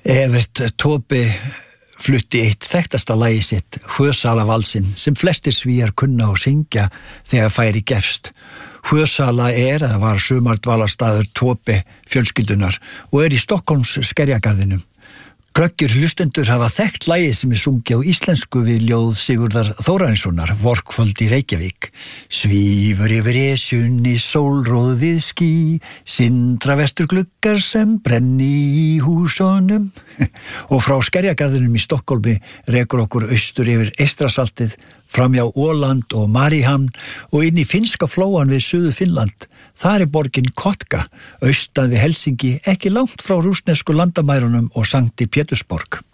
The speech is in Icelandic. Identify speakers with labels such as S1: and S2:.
S1: Evert Taube flutti eitt þekktasta lagi sitt, Sjösalavalsinn, sem flestir Svíar kunna og syngja þegar færi gefst. Sjösala eða var sumardvalarstaður Taube fjölskyldunar og í Stockholms skerjagarðinum. Glöggir hlustendur hafa þekkt lagið sem sungið á íslensku við ljóð Sigurðar Þórarinssonar, Vorkvöld í Reykjavík. Svífur yfir Esjunni sólróðið ský, sindra vestur gluggar sem brenni í húsunum. Og frá skerjagarðinum í Stokkólmi rekur okkur austur yfir Eystrasaltið, framjá Åland og Mariehamn og inn í finska flóan við Suður Finnland. Þar borgin Kotka, austan við Helsingi, ekki langt frá rússnesku landamærunum og Sankti Pétursborg.